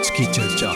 आज की चर्चा।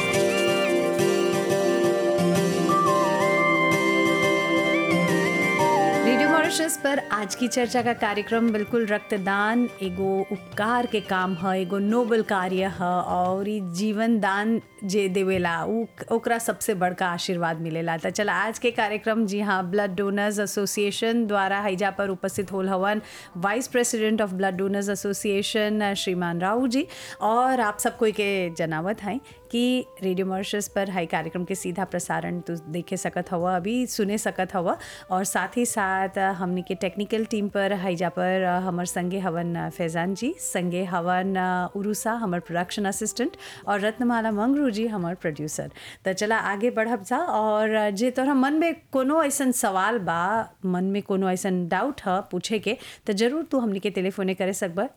रेडियो मॉरिशस पर आज की चर्चा का कार्यक्रम बिल्कुल रक्तदान एगो उपकार के काम है, एगो नोबल कार्य है और ई जीवन दान जे देवेला ओकरा सबसे बड़का आशीर्वाद मिलेला। तो चला आज के कार्यक्रम जी हाँ ब्लड डोनर्स एसोसिएशन द्वारा हैजा पर उपस्थित होल हवन vice president of blood donors association श्रीमान राव जी। और आप सब कोई के जनावत हैं कि रेडियो मॉरिशस पर हाई कार्यक्रम के सीधा प्रसारण तो देखे सकत हवा, अभी सुने सकत हवा। और साथ ही साथ हमने के टेक्निकल टीम पर हैजा पर हमर संगे हवन फैजान जी, संगे हवन उरुसा हमर प्रोडक्शन असिस्टेंट और रत्नमाला मंगरू जी हमर प्रोड्यूसर। तो चला आगे बढ़ब जा। और जे तोरा मन में कोनो ऐसा सवाल बा, मन में कोनो ऐसा डाउट है पूछे के, तो जरूर तू हमने के टेलीफोने करे सकबा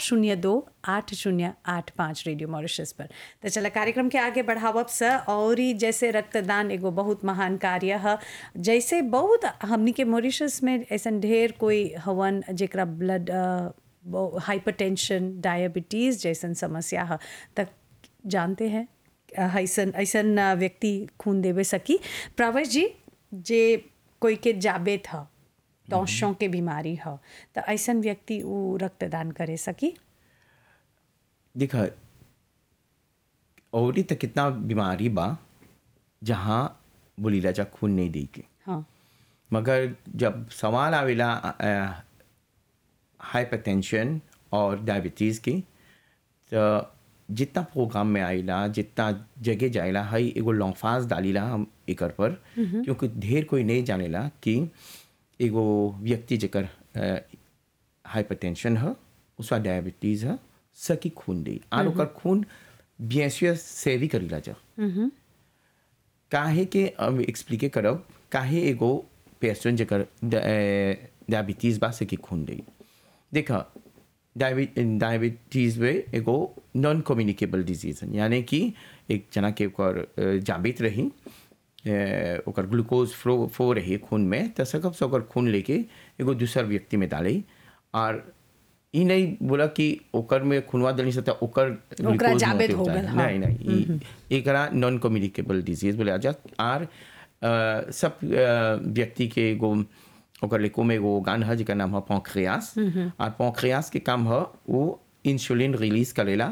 402-8085 रेडियो मॉरिशस पर। तो चला कार्यक्रम के आगे बढ़ावब से। और ही जैसे रक्तदान एगो बहुत महान कार्य है, जैसे बहुत हमनी के मॉरिशस में ऐसा ढेर कोई हवन जेकरा ब्लड हाइपरटेंशन डायबिटीज़ जैसन समस्या है, तक जानते हैं ऐसन व्यक्ति खून देवे सकी। प्रवेश जी, जे कोई के जाबे था तौशों के बीमारी है, तो ऐसन व्यक्ति वो रक्तदान करे सकी। देखा और तो कितना बीमारी बा जहाँ बोलीला जा खून नहीं दी के, हाँ, मगर जब सवाल आवेला हाइपरटेंशन और डायबिटीज़ की, तो जितना प्रोग्राम में आइला जितना जगह जाइला है एगो लॉन्फाज डालीला हम एकर पर, क्योंकि ढेर कोई नहीं जानेला कि एगो व्यक्ति जेकर हाइपरटेंशन है उसका डायबिटीज़ है सकी खून दी और ओकर खून बियसिया से भी करीला जा। काहे के अब एक्सप्लिके करब काहे एगो पेशेंट जेकर डायबिटीज़ बा सकी खून दी। देखा डायबिटीज़ में एगो नॉन कम्युनिकेबल डिजीज़ है, यानी कि एक जना के ओकर जाबित रही ओकर ग्लूकोज फ्लो रही खून में, तो सकब से ओकर खून लेके एगो दूसर व्यक्ति में डाली। और ई नहीं बोला कि ओकर में खूनवा दलनी से ओकर ग्लूकोज जाबित हो गल, हाँ। नहीं एकरा नॉन कम्युनिकेबल डिजीज़ बोले जा। और सब व्यक्ति के एगो ओकर लेको में एगो ऑर्गन है जेकर नाम है पैंक्रियास, और पैंक्रियास के काम है वो इंसुलिन रिलीज करेला